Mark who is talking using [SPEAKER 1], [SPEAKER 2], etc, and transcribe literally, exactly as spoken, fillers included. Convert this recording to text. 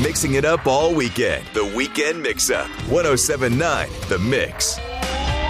[SPEAKER 1] mixing it up all weekend. The Weekend Mix-Up. ten seventy-nine The Mix.